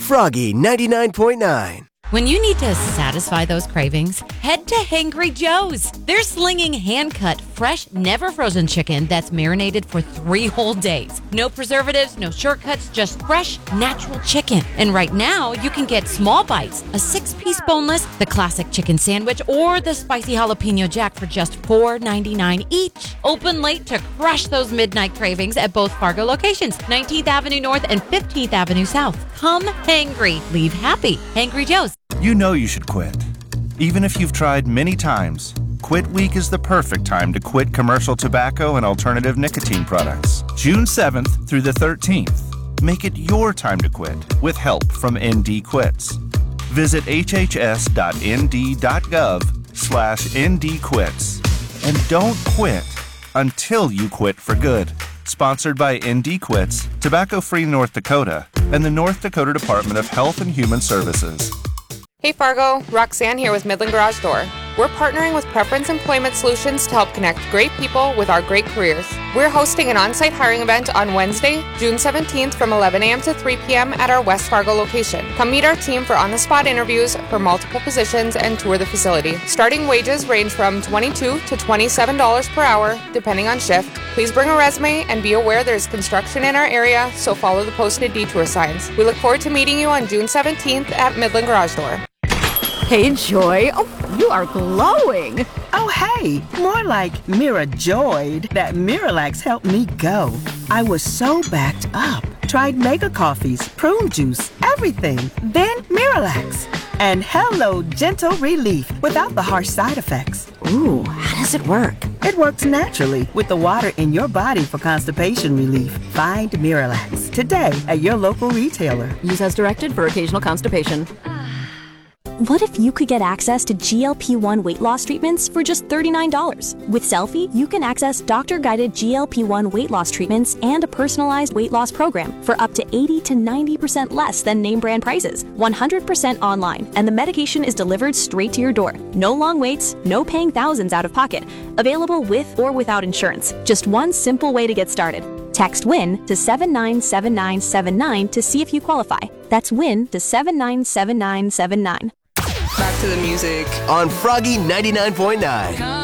Froggy 99.9. When you need to satisfy those cravings, head to Hangry Joe's. They're slinging hand-cut, fresh, never-frozen chicken that's marinated for 3 whole days. No preservatives, no shortcuts, just fresh, natural chicken. And right now, you can get small bites, a 6-piece boneless, the classic chicken sandwich, or the spicy jalapeno jack for just $4.99 each. Open late to crush those midnight cravings at both Fargo locations, 19th Avenue North and 15th Avenue South. Come hangry, leave happy. Hangry Joe's. You know you should quit. Even if you've tried many times, Quit Week is the perfect time to quit commercial tobacco and alternative nicotine products. June 7th through the 13th. Make it your time to quit with help from ND Quits. Visit hhs.nd.gov/ndquits and don't quit until you quit for good. Sponsored by ND Quits, Tobacco Free North Dakota, and the North Dakota Department of Health and Human Services. Hey Fargo, Roxanne here with Midland Garage Door. We're partnering with Preference Employment Solutions to help connect great people with our great careers. We're hosting an on-site hiring event on Wednesday, June 17th from 11 a.m. to 3 p.m. at our West Fargo location. Come meet our team for on-the-spot interviews for multiple positions and tour the facility. Starting wages range from $22 to $27 per hour, depending on shift. Please bring a resume and be aware there's construction in our area, so follow the posted detour signs. We look forward to meeting you on June 17th at Midland Garage Door. Hey, Joy. Oh, you are glowing. Oh, hey. More like Mira joyed that Miralax helped me go. I was so backed up. Tried mega coffees, prune juice, everything. Then Miralax. And hello, gentle relief without the harsh side effects. Ooh, how does it work? It works naturally with the water in your body for constipation relief. Find Miralax today at your local retailer. Use as directed for occasional constipation. What if you could get access to GLP-1 weight loss treatments for just $39? With Selfie, you can access doctor-guided GLP-1 weight loss treatments and a personalized weight loss program for up to 80 to 90% less than name brand prices, 100% online, and the medication is delivered straight to your door. No long waits, no paying thousands out of pocket. Available with or without insurance. Just one simple way to get started. Text WIN to 797979 to see if you qualify. That's WIN to 797979. Back to the music On Froggy 99.9.